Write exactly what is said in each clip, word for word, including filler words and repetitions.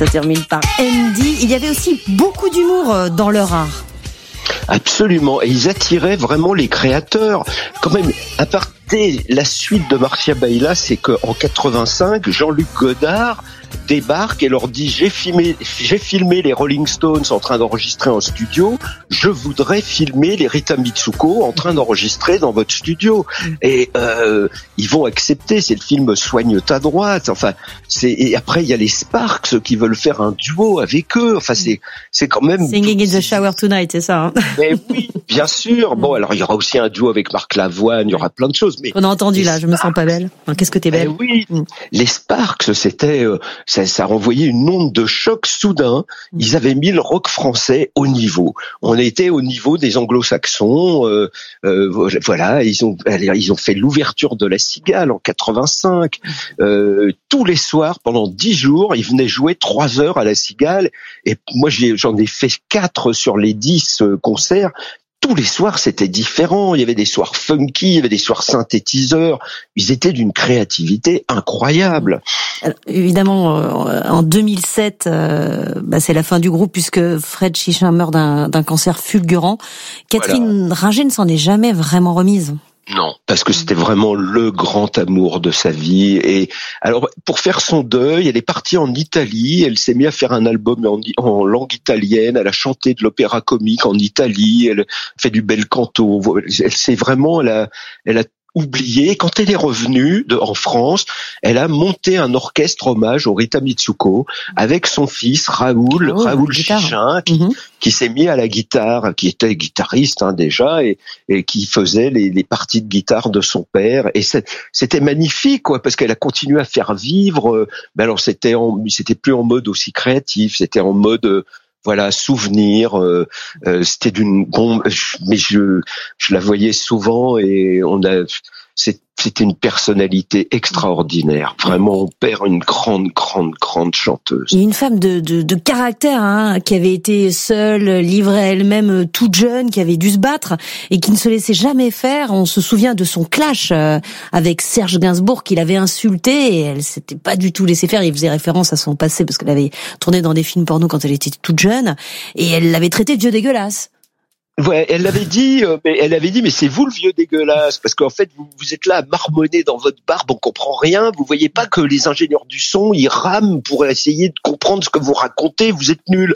Ça termine par Andy. Il y avait aussi beaucoup d'humour dans leur art. Absolument, et ils attiraient vraiment les créateurs. Quand même, à part la suite de Marcia Baila, c'est qu'en quatre-vingt-cinq, Jean-Luc Godard débarque et leur dit j'ai filmé, j'ai filmé les Rolling Stones en train d'enregistrer en studio, je voudrais filmer les Rita Mitsuko en train d'enregistrer dans votre studio. Et euh, ils vont accepter, c'est le film Soigne ta droite. Enfin, c'est et après il y a les Sparks qui veulent faire un duo avec eux. Enfin, c'est c'est quand même Singing in the Shower Tonight, c'est ça. Hein. Mais oui, bien sûr. Bon, alors il y aura aussi un duo avec Marc Lavoine, il y aura plein de choses. Mais on a entendu là, je me sens pas belle. Enfin, qu'est-ce que t'es belle. Eh oui, les Sparks, c'était euh, ça, ça renvoyait une onde de choc soudain. Ils avaient mis le rock français au niveau. On était au niveau des Anglo-Saxons. Euh, euh, voilà, ils ont ils ont fait l'ouverture de La Cigale en quatre-vingt-cinq. Euh, tous les soirs, pendant dix jours, ils venaient jouer trois heures à La Cigale. Et moi, j'ai, j'en ai fait quatre sur les dix euh, concerts. Tous les soirs, c'était différent. Il y avait des soirs funky, il y avait des soirs synthétiseurs. Ils étaient d'une créativité incroyable. Alors, évidemment, euh, en deux mille sept, euh, bah, c'est la fin du groupe puisque Fred Chichin meurt d'un, d'un cancer fulgurant. Catherine voilà. Ringer ne s'en est jamais vraiment remise. Non, parce que c'était vraiment le grand amour de sa vie. Et alors, pour faire son deuil, elle est partie en Italie. Elle s'est mise à faire un album en, en langue italienne. Elle a chanté de l'opéra comique en Italie. Elle fait du bel canto. Elle s'est vraiment, elle a, elle a oublié. Quand elle est revenue de, en France, elle a monté un orchestre hommage au Rita Mitsuko avec son fils Raoul, oh, Raoul Chichin, qui, mm-hmm. qui s'est mis à la guitare, qui était guitariste hein, déjà et, et qui faisait les, les parties de guitare de son père. Et c'est, c'était magnifique, quoi, parce qu'elle a continué à faire vivre. Euh, ben alors c'était, en, c'était plus en mode aussi créatif, c'était en mode euh, voilà, souvenir. Euh, euh, c'était d'une bombe, mais je, je la voyais souvent et on a, c'est, c'était une personnalité extraordinaire. Vraiment, on perd une grande, grande, grande chanteuse. Et une femme de, de, de caractère, hein, qui avait été seule, livrée à elle-même, toute jeune, qui avait dû se battre et qui ne se laissait jamais faire. On se souvient de son clash euh, avec Serge Gainsbourg, qu'il avait insulté et elle s'était pas du tout laissée faire. Il faisait référence à son passé parce qu'elle avait tourné dans des films porno quand elle était toute jeune et elle l'avait traité de vieux dégueulasse. Ouais, elle l'avait dit, euh, mais elle avait dit, mais c'est vous le vieux dégueulasse, parce qu'en fait vous, vous êtes là à marmonner dans votre barbe, on comprend rien. Vous voyez pas que les ingénieurs du son ils rament pour essayer de comprendre ce que vous racontez. Vous êtes nuls.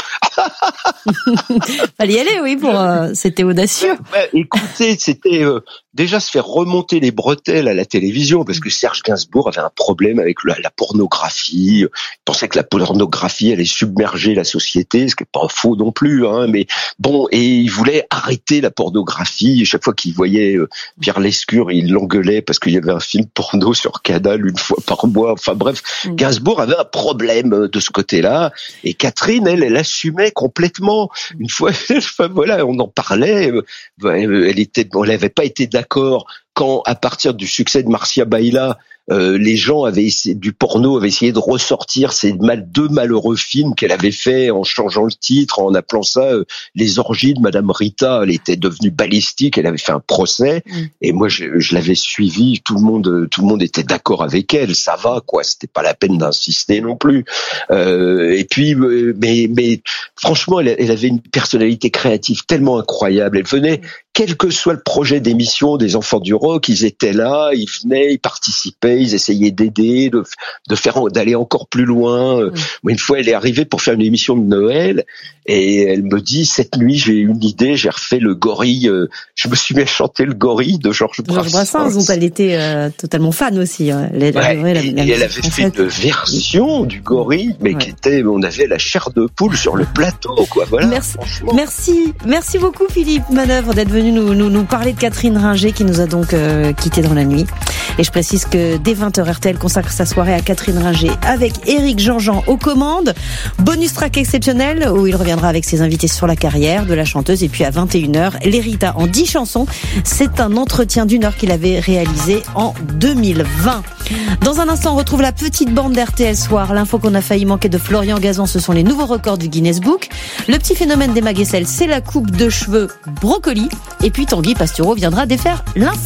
Fallait y aller, oui, pour euh, c'était audacieux. Ouais, écoutez, c'était euh, déjà se faire remonter les bretelles à la télévision, parce que Serge Gainsbourg avait un problème avec la, la pornographie. Il pensait que la pornographie allait submerger la société, ce qui est pas faux non plus, hein. Mais bon, et il voulait arrêter la pornographie. Chaque fois qu'il voyait euh, Pierre Lescure, il l'engueulait parce qu'il y avait un film porno sur Canal une fois par mois. Enfin bref, mmh. Gainsbourg avait un problème de ce côté-là. Et Catherine, elle, elle assumait complètement. Une fois, enfin, voilà, on en parlait. Elle était, on n'avait pas été d'accord quand, à partir du succès de Marcia Baila, Euh, les gens avaient essayé, du porno avaient essayé de ressortir ces mal, deux malheureux films qu'elle avait fait en changeant le titre, en appelant ça euh, les orgies de Madame Rita. Elle était devenue balistique, elle avait fait un procès, mmh. et moi je, je l'avais suivi. Tout le monde, tout le monde était d'accord avec elle. Ça va, quoi. C'était pas la peine d'insister non plus. Euh, et puis, euh, mais, mais franchement, elle, elle avait une personnalité créative tellement incroyable. Elle venait. Mmh. Quel que soit le projet d'émission des Enfants du Rock, ils étaient là, ils venaient, ils participaient, ils essayaient d'aider, de, de faire, d'aller encore plus loin. Mmh. Moi, une fois, elle est arrivée pour faire une émission de Noël et elle me dit, cette nuit, j'ai eu une idée, j'ai refait le gorille, euh, je me suis mis à chanter le gorille de Georges Brassens. Georges Brassens, dont elle était euh, totalement fan aussi. Hein. Elle, ouais, elle, la, et, la et elle avait fait une version du gorille, mais ouais. qui était, on avait la chair de poule sur le plateau, quoi. Voilà. Merci, merci, merci beaucoup Philippe Manœuvre d'être venu nous, nous, nous parler de Catherine Ringer qui nous a donc euh, quittés dans la nuit. Et je précise que dès vingt heures, R T L consacre sa soirée à Catherine Ringer avec Éric Jean-Jean aux commandes. Bonus track exceptionnel où il reviendra avec ses invités sur la carrière de la chanteuse. Et puis à vingt et une heures, les Rita en dix chansons. C'est un entretien d'une heure qu'il avait réalisé en deux mille vingt. Dans un instant, on retrouve la petite bande d'R T L Soir. L'info qu'on a failli manquer de Florian Gazan, ce sont les nouveaux records du Guinness Book. Le petit phénomène des Maguessel, c'est la coupe de cheveux brocoli. Et puis Tanguy Pastureau viendra défaire l'info.